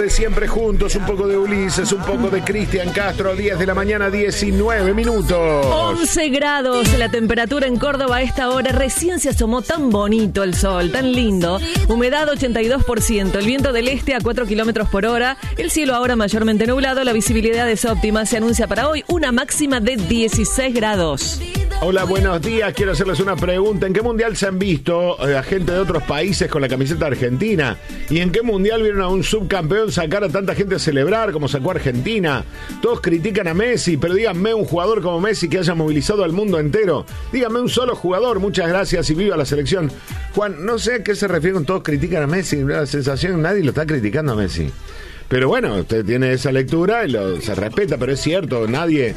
de Siempre Juntos, un poco de Ulises, un poco de Cristian Castro, 10 de la mañana, 19 minutos. 11 grados la temperatura en Córdoba a esta hora. Recién se asomó, tan bonito el sol, tan lindo. Humedad 82%, el viento del este a 4 kilómetros por hora. El cielo ahora mayormente nublado, la visibilidad es óptima. Se anuncia para hoy una máxima de 16 grados. Hola, buenos días. Quiero hacerles una pregunta. ¿En qué mundial se han visto a gente de otros países con la camiseta argentina? ¿Y en qué mundial vieron a un subcampeón sacar a tanta gente a celebrar como sacó Argentina? Todos critican a Messi, pero díganme un jugador como Messi que haya movilizado al mundo entero. Díganme un solo jugador. Muchas gracias y viva la selección. Juan, no sé a qué se refiere con todos critican a Messi. La sensación, nadie lo está criticando a Messi. Pero bueno, usted tiene esa lectura y se respeta, pero es cierto, nadie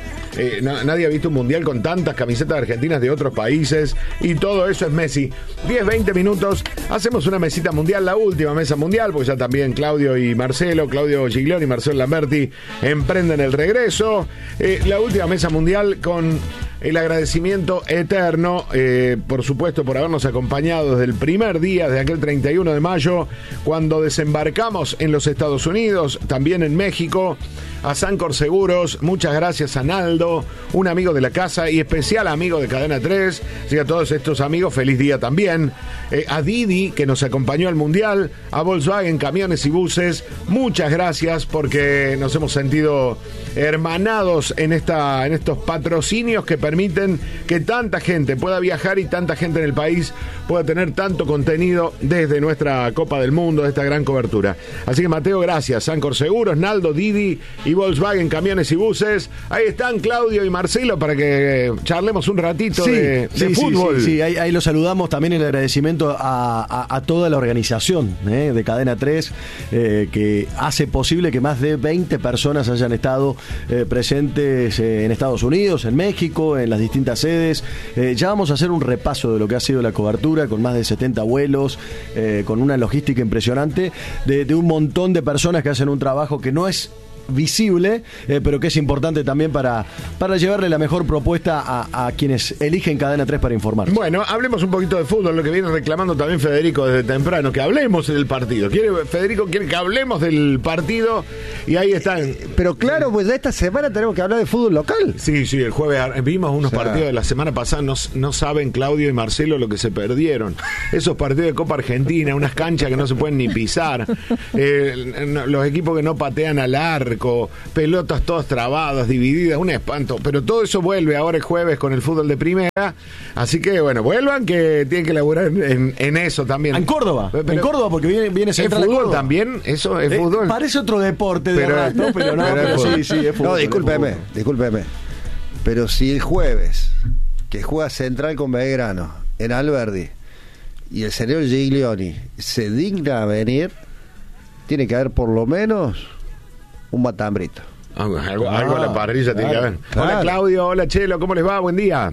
ha visto un mundial con tantas camisetas argentinas de otros países y todo eso es Messi. 10, 20 minutos, hacemos una mesita mundial, la última mesa mundial, porque ya también Claudio Giglioni y Marcelo Lamberti emprenden el regreso. La última mesa mundial con el agradecimiento eterno, por supuesto, por habernos acompañado desde el primer día, de aquel 31 de mayo, cuando desembarcamos en los Estados Unidos, también en México, a Sancor Seguros. Muchas gracias a Naldo, un amigo de la casa y especial amigo de Cadena 3. Así que a todos estos amigos, feliz día también. A Didi, que nos acompañó al Mundial, a Volkswagen Camiones y Buses, muchas gracias porque nos hemos sentido hermanados en estos patrocinios que permiten que tanta gente pueda viajar y tanta gente en el país pueda tener tanto contenido desde nuestra Copa del Mundo, de esta gran cobertura. Así que Mateo, gracias. Sancor Seguros, Naldo, Didi y Volkswagen Camiones y Buses. Ahí están Claudio y Marcelo para que charlemos un ratito de fútbol. Sí, ahí los saludamos. También el agradecimiento a toda la organización de Cadena 3 que hace posible que más de 20 personas hayan estado presentes en Estados Unidos, en México, en las distintas sedes. Ya vamos a hacer un repaso de lo que ha sido la cobertura con más de 70 vuelos, con una logística impresionante de un montón de personas que hacen un trabajo que no es visible, pero que es importante también para llevarle la mejor propuesta a quienes eligen Cadena 3 para informar. Bueno, hablemos un poquito de fútbol, lo que viene reclamando también Federico desde temprano, que hablemos del partido. Federico quiere que hablemos del partido y ahí están. Pero claro, pues ya esta semana tenemos que hablar de fútbol local. Sí, el jueves vimos unos partidos de la semana pasada, no saben Claudio y Marcelo lo que se perdieron. Esos partidos de Copa Argentina, unas canchas que no se pueden ni pisar, los equipos que no patean al arco, pelotas todas trabadas, divididas, un espanto, pero todo eso vuelve ahora el jueves con el fútbol de primera, así que bueno, vuelvan que tienen que laburar en eso también. En Córdoba, porque viene Central. ¿Es fútbol también? ¿Eso es fútbol? Parece otro deporte de rato, pero sí, es fútbol. No, discúlpeme, pero si el jueves que juega Central con Belgrano en Alberdi y el señor Giglioni se digna a venir, tiene que haber por lo menos un matambrito. Algo a la parrilla tiene que haber. Claro. Hola Claudio, hola Chelo, ¿cómo les va? Buen día.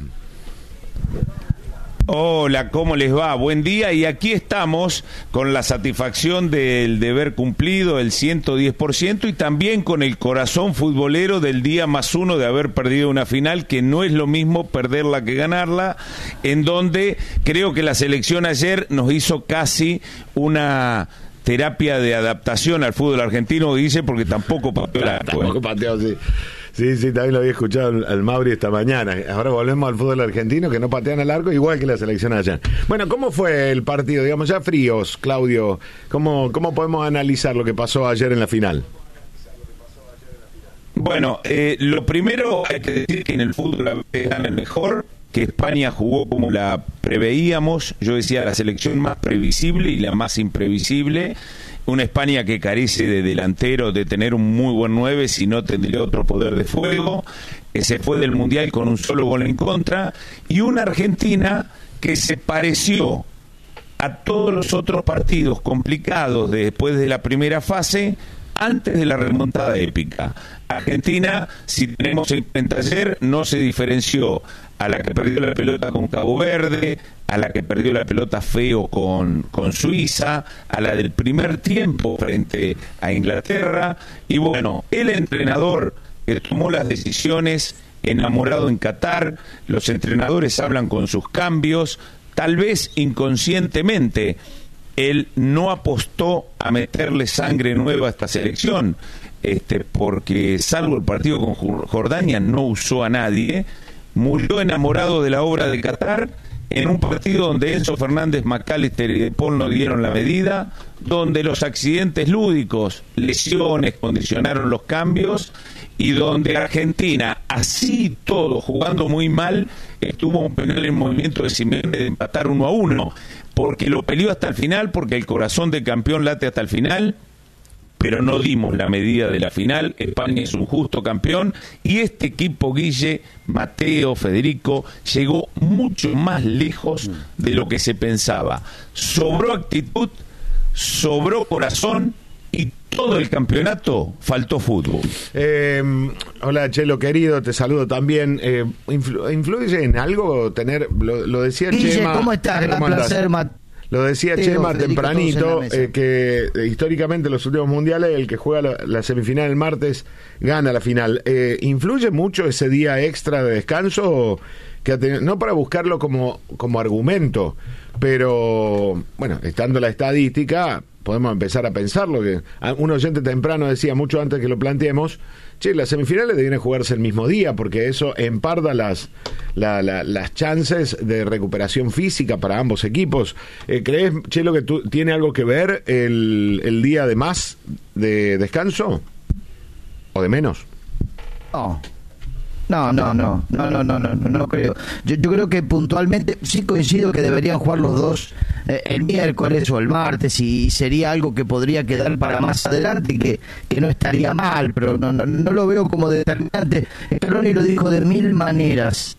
Hola, ¿cómo les va? Buen día, y aquí estamos con la satisfacción del deber cumplido, el 110%, y también con el corazón futbolero del día +1 de haber perdido una final, que no es lo mismo perderla que ganarla, en donde creo que la selección ayer nos hizo casi una terapia de adaptación al fútbol argentino, dice, porque tampoco pateó la Sí, también lo había escuchado al Mauri esta mañana. Ahora volvemos al fútbol argentino, que no patean al arco, igual que la selección allá. Bueno, ¿cómo fue el partido? Digamos, ya fríos, Claudio. ¿Cómo podemos analizar lo que pasó ayer en la final? Bueno, lo primero hay que decir que en el fútbol gana el mejor, que España jugó como la preveíamos. Yo decía, la selección más previsible y la más imprevisible. Una España que carece de delantero, de tener un muy buen 9, si no tendría otro poder de fuego, que se fue del Mundial con un solo gol en contra, y una Argentina que se pareció a todos los otros partidos complicados después de la primera fase, antes de la remontada épica. Argentina, si tenemos en cuenta ayer, no se diferenció a la que perdió la pelota con Cabo Verde, a la que perdió la pelota feo con Suiza, a la del primer tiempo frente a Inglaterra. Y bueno, el entrenador que tomó las decisiones, enamorado en Qatar, los entrenadores hablan con sus cambios, tal vez inconscientemente él no apostó a meterle sangre nueva a esta selección, porque salvo el partido con Jordania no usó a nadie, murió enamorado de la obra de Qatar, en un partido donde Enzo Fernández, McAllister y De Paul no dieron la medida, donde los accidentes lúdicos, lesiones, condicionaron los cambios, y donde Argentina, así todo, jugando muy mal, tuvo un penal en movimiento de Simeone de empatar 1-1, porque lo peleó hasta el final, porque el corazón del campeón late hasta el final, pero no dimos la medida de la final. España es un justo campeón, y este equipo, Guille, Mateo, Federico, llegó mucho más lejos de lo que se pensaba. Sobró actitud, sobró corazón, y todo el campeonato faltó fútbol. Hola, Chelo querido, te saludo también. ¿Influye en algo tener, lo decía Guille, Chema? ¿cómo estás? Gran placer, Lo decía Chema tempranito, que históricamente en los últimos mundiales el que juega la semifinal el martes gana la final. ¿Influye mucho ese día extra de descanso? No para buscarlo como argumento, pero bueno, estando la estadística, podemos empezar a pensarlo. Que un oyente temprano decía, mucho antes que lo planteemos, las semifinales deben jugarse el mismo día, porque eso emparda las chances de recuperación física para ambos equipos. ¿Crees, Chelo, que tiene algo que ver el día de más de descanso? ¿O de menos? No creo. Yo creo que puntualmente sí coincido que deberían jugar los dos el miércoles o el martes, y sería algo que podría quedar para más adelante, que no estaría mal, pero no lo veo como determinante. Scaloni lo dijo de mil maneras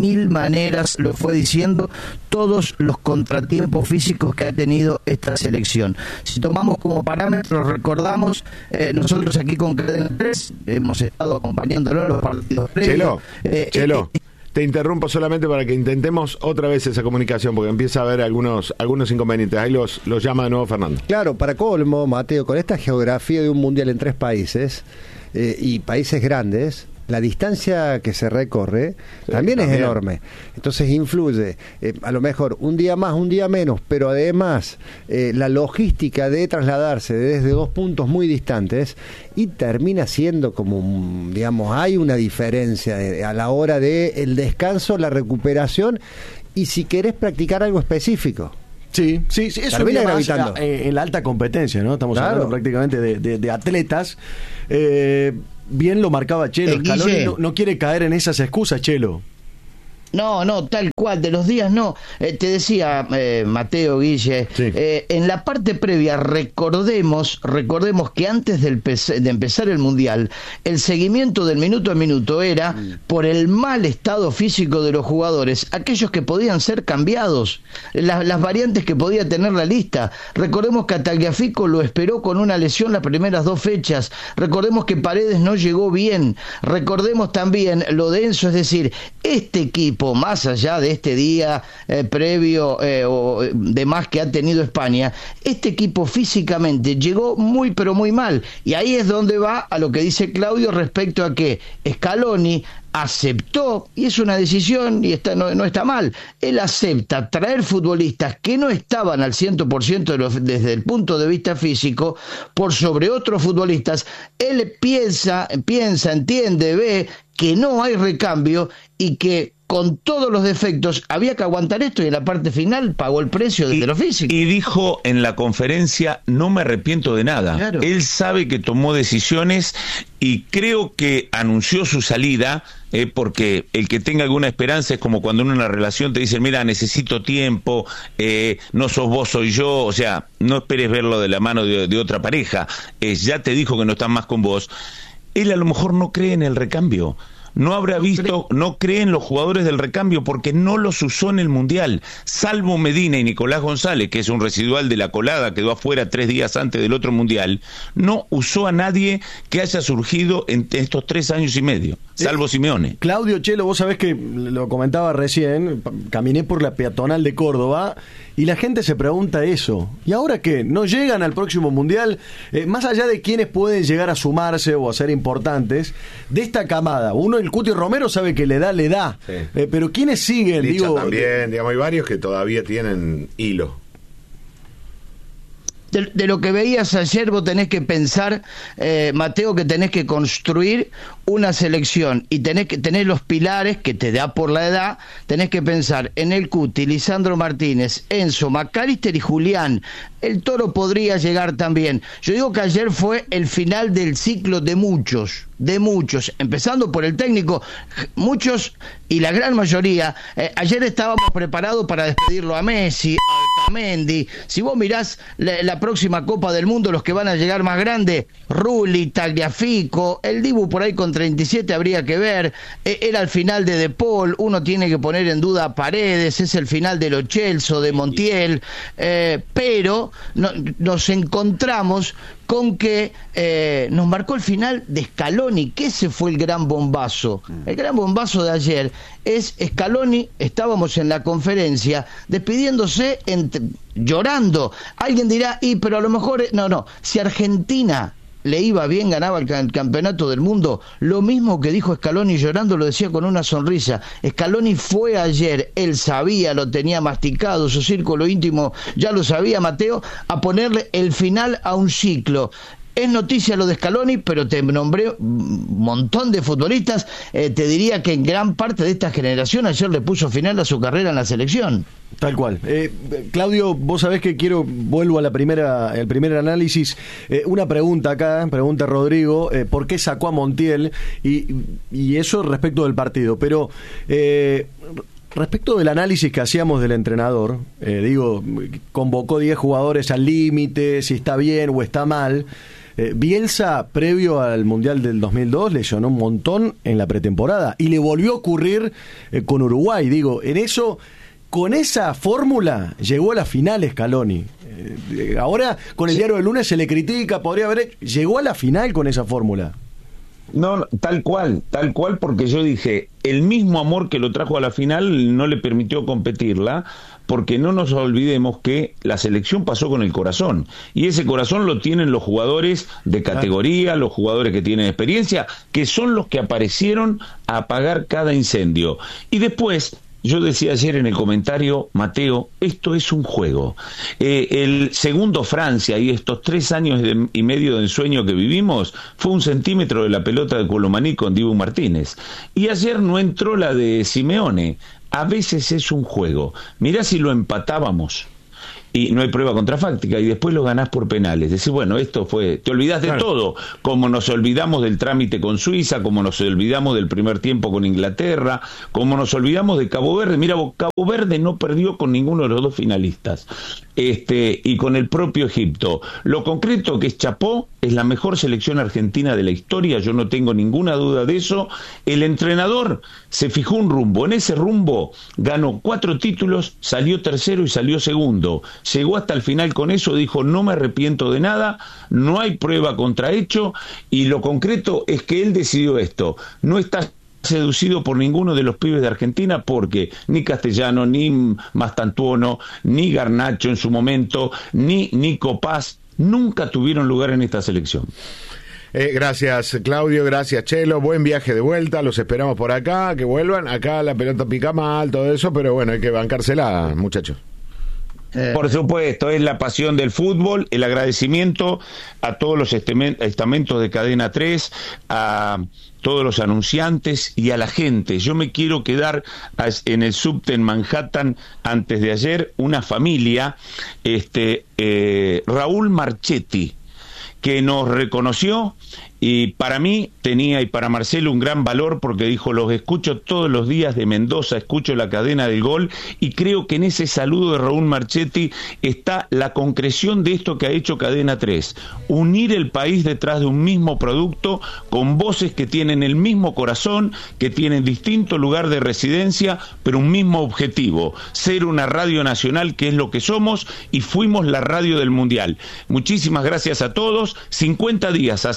lo fue diciendo, todos los contratiempos físicos que ha tenido esta selección. Si tomamos como parámetro, recordamos, nosotros aquí con Cadena 3 hemos estado acompañándolo en los partidos previos. Chelo, te interrumpo solamente para que intentemos otra vez esa comunicación, porque empieza a haber algunos inconvenientes. Ahí los llama de nuevo Fernando. Claro, para colmo, Mateo, con esta geografía de un mundial en 3 países y países grandes, la distancia que se recorre también es enorme. Entonces influye, a lo mejor un día más, un día menos, pero además la logística de trasladarse desde 2 puntos muy distantes, y termina siendo como, digamos, hay una diferencia a la hora del descanso, la recuperación, y si querés practicar algo específico. Sí, eso viene gravitando en la alta competencia, ¿no? Estamos hablando prácticamente de atletas. Bien lo marcaba Chelo, Scaloni no quiere caer en esas excusas, Chelo. No, tal cual, de los días no. Te decía, Mateo, Guille, sí. En la parte previa, recordemos que antes de empezar el Mundial, el seguimiento del minuto a minuto era por el mal estado físico de los jugadores, aquellos que podían ser cambiados, las variantes que podía tener la lista. Recordemos que a Tagliafico lo esperó con una lesión las primeras 2 fechas, recordemos que Paredes no llegó bien, recordemos también lo de Enzo, es decir, este equipo, más allá de este día previo o de más que ha tenido España, este equipo físicamente llegó muy pero muy mal, y ahí es donde va a lo que dice Claudio respecto a que Scaloni aceptó, y es una decisión y no está mal, él acepta traer futbolistas que no estaban al 100% desde el punto de vista físico por sobre otros futbolistas. Él piensa, entiende, ve que no hay recambio y que con todos los defectos había que aguantar esto, y en la parte final pagó el precio de lo físico. Y dijo en la conferencia, no me arrepiento de nada. Claro. Él sabe que tomó decisiones, y creo que anunció su salida, porque el que tenga alguna esperanza es como cuando en una relación te dicen, mira, necesito tiempo, no sos vos, soy yo, o sea, no esperes verlo de la mano de otra pareja, ya te dijo que no está más con vos. Él a lo mejor no cree en el recambio. No habrá visto, no cree en los jugadores del recambio porque no los usó en el Mundial, salvo Medina y Nicolás González, que es un residual de la colada, quedó afuera 3 días antes del otro Mundial. No usó a nadie que haya surgido en estos 3 años y medio, salvo Simeone. Claudio, Chelo, vos sabés que lo comentaba recién, caminé por la peatonal de Córdoba y la gente se pregunta eso. ¿Y ahora qué? ¿No llegan al próximo Mundial? Más allá de quienes pueden llegar a sumarse o a ser importantes, de esta camada, uno, el Cuti Romero sabe que le da. Sí. Pero ¿quiénes siguen? También, digamos, hay varios que todavía tienen hilo. de lo que veías ayer, vos tenés que pensar, Mateo, que tenés que construir una selección y tenés que tener los pilares que te da por la edad. Tenés que pensar en el Cuti, Lisandro Martínez, Enzo, McAllister y Julián. El Toro podría llegar también. Yo digo que ayer fue el final del ciclo de muchos, empezando por el técnico, muchos y la gran mayoría. Ayer estábamos preparados para despedirlo a Messi, a Mendy. Si vos mirás la próxima Copa del Mundo, los que van a llegar más grandes, Rulli, Tagliafico, el Dibu por ahí con 37 habría que ver. Era el final de De Paul, uno tiene que poner en duda a Paredes, es el final de Lo Celso, de Montiel, pero nos encontramos con que nos marcó el final de Scaloni, que ese fue el gran bombazo. El gran bombazo de ayer es Scaloni, estábamos en la conferencia, despidiéndose, llorando. Alguien dirá, pero a lo mejor, no, si Argentina le iba bien, ganaba el campeonato del mundo, lo mismo que dijo Scaloni llorando lo decía con una sonrisa. Scaloni fue ayer, él sabía, lo tenía masticado, su círculo íntimo ya lo sabía, Mateo, a ponerle el final a un ciclo. Es noticia lo de Scaloni, pero te nombré un montón de futbolistas. Te diría que en gran parte de esta generación ayer le puso final a su carrera en la selección. Tal cual. Claudio, vos sabés que vuelvo a el primer análisis. Una pregunta acá, pregunta Rodrigo, ¿por qué sacó a Montiel? Y eso respecto del partido. Pero respecto del análisis que hacíamos del entrenador, convocó 10 jugadores al límite, si está bien o está mal. Bielsa, previo al Mundial del 2002, lesionó un montón en la pretemporada y le volvió a ocurrir con Uruguay. Con esa fórmula llegó a la final Scaloni. Ahora con el diario del lunes se le critica, llegó a la final con esa fórmula. No, tal cual, porque yo dije, el mismo amor que lo trajo a la final no le permitió competirla, porque no nos olvidemos que la selección pasó con el corazón, y ese corazón lo tienen los jugadores de categoría, los jugadores que tienen experiencia, que son los que aparecieron a apagar cada incendio. Y después, yo decía ayer en el comentario, Mateo, esto es un juego. El segundo Francia y estos 3 años y medio de ensueño que vivimos fue 1 centímetro de la pelota de Colomaní con Dibu Martínez. Y ayer no entró la de Simeone. A veces es un juego. Mirá si lo empatábamos y no hay prueba contrafáctica y después lo ganás por penales. Decís, bueno, esto fue... Te olvidás de todo, como nos olvidamos del trámite con Suiza, como nos olvidamos del primer tiempo con Inglaterra, como nos olvidamos de Cabo Verde. Mira, Cabo Verde no perdió con ninguno de los 2 finalistas. Y con el propio Egipto. Lo concreto que es Chapó, es la mejor selección argentina de la historia, yo no tengo ninguna duda de eso. El entrenador se fijó un rumbo, en ese rumbo ganó 4 títulos, salió tercero y salió segundo. Llegó hasta el final con eso, dijo, no me arrepiento de nada, no hay prueba contra hecho, y lo concreto es que él decidió esto, no está seducido por ninguno de los pibes de Argentina, porque ni Castellano, ni Mastantuono, ni Garnacho en su momento, ni Nico Paz, nunca tuvieron lugar en esta selección. Gracias Claudio, gracias Chelo, buen viaje de vuelta, los esperamos por acá, que vuelvan, acá la pelota pica mal, todo eso, pero bueno, hay que bancársela, muchachos. Por supuesto, es la pasión del fútbol, el agradecimiento a todos los estamentos de Cadena 3, a todos los anunciantes y a la gente. Yo me quiero quedar en el subte en Manhattan antes de ayer, una familia, Raúl Marchetti, que nos reconoció y para mí tenía y para Marcelo un gran valor porque dijo, los escucho todos los días de Mendoza, escucho la cadena del gol y creo que en ese saludo de Raúl Marchetti está la concreción de esto que ha hecho Cadena 3, unir el país detrás de un mismo producto con voces que tienen el mismo corazón, que tienen distinto lugar de residencia, pero un mismo objetivo, ser una radio nacional que es lo que somos y fuimos la radio del Mundial. Muchísimas gracias a todos, 50 días hace que hoy llegué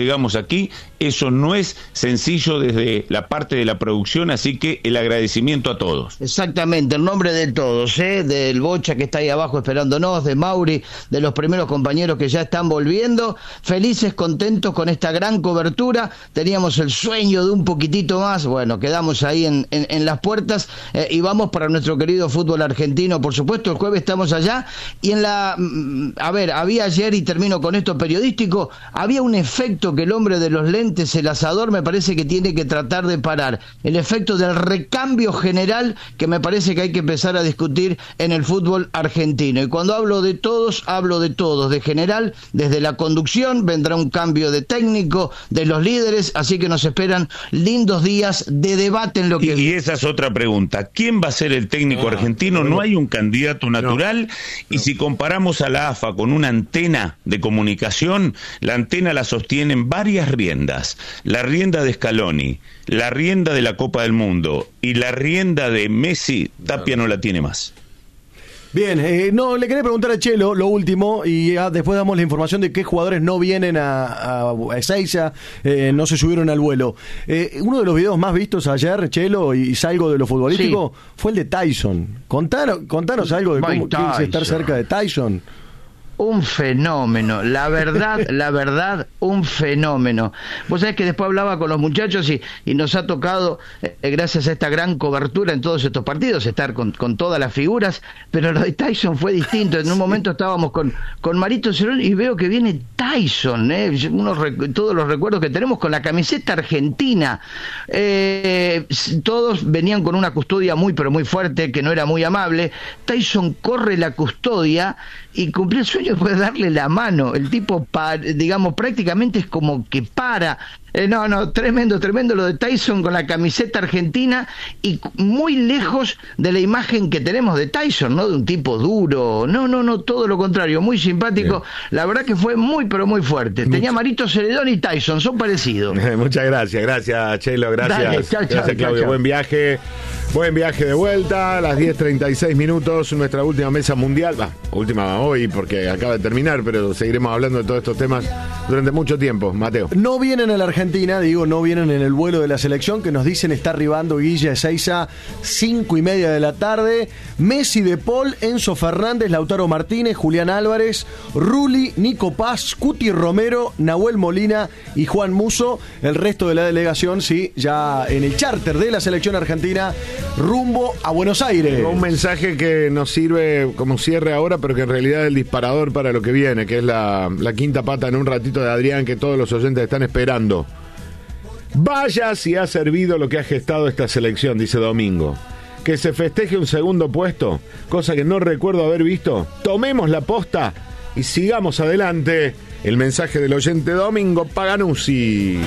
llegamos aquí, eso no es sencillo desde la parte de la producción, así que el agradecimiento a todos. Exactamente, en nombre de todos, del Bocha que está ahí abajo esperándonos, de Mauri, de los primeros compañeros que ya están volviendo, felices, contentos con esta gran cobertura. Teníamos el sueño de un poquitito más, bueno, quedamos ahí en las puertas, y vamos para nuestro querido fútbol argentino, por supuesto. El jueves estamos allá, y había ayer, y termino con esto periodístico, había un efecto que el hombre de los lentes, el asador, me parece que tiene que tratar de parar, el efecto del recambio general, que me parece que hay que empezar a discutir en el fútbol argentino. Y cuando hablo de todos, de general, desde la conducción vendrá un cambio de técnico, de los líderes, así que nos esperan lindos días de debate en lo que... Y esa es otra pregunta, ¿quién va a ser el técnico argentino? No hay un candidato natural, y si comparamos a la AFA con una antena de comunicación, la antena la sostienen varias riendas, la rienda de Scaloni, la rienda de la Copa del Mundo y la rienda de Messi. Tapia no la tiene más. Bien, le quería preguntar a Chelo lo último, y después damos la información de qué jugadores no vienen a Ezeiza, no se subieron al vuelo. Uno de los videos más vistos ayer, Chelo, y salgo de lo futbolístico, fue el de Tyson. Contanos algo de cómo es estar cerca de Tyson. Un fenómeno, la verdad, un fenómeno. Vos sabés que después hablaba con los muchachos y nos ha tocado, gracias a esta gran cobertura en todos estos partidos, estar con todas las figuras, pero lo de Tyson fue distinto. En un momento estábamos con Marito Cerón y veo que viene Tyson, todos los recuerdos que tenemos con la camiseta argentina. Todos venían con una custodia muy, pero muy fuerte, que no era muy amable. Tyson corre la custodia y cumplió el sueño después de darle la mano. El tipo, digamos, prácticamente es como que para. Tremendo lo de Tyson con la camiseta argentina, y muy lejos de la imagen que tenemos de Tyson, ¿no? De un tipo duro. No, todo lo contrario, muy simpático. Bien. La verdad que fue muy, pero muy fuerte. Tenía Marito Celedón y Tyson, son parecidos. Muchas gracias, Chelo, gracias. Dale, chau, Claudio, chau. Buen viaje de vuelta, a las 10:36 minutos, nuestra última mesa mundial, última hoy porque acaba de terminar, pero seguiremos hablando de todos estos temas durante mucho tiempo. Mateo. No vienen a la Argentina, no vienen en el vuelo de la selección, que nos dicen está arribando Guille Ezeiza, 5:30 de la tarde, Messi, De Paul, Enzo Fernández, Lautaro Martínez, Julián Álvarez, Rulli, Nico Paz, Cuti Romero, Nahuel Molina y Juan Musso. El resto de la delegación, ya en el charter de la selección argentina, rumbo a Buenos Aires. Un mensaje que nos sirve como cierre ahora, pero que en realidad es el disparador para lo que viene, que es la quinta pata en un ratito de Adrián, que todos los oyentes están esperando. Vaya si ha servido lo que ha gestado esta selección, dice Domingo. Que se festeje un segundo puesto, cosa que no recuerdo haber visto. Tomemos la posta y sigamos adelante. El mensaje del oyente Domingo Paganuzzi.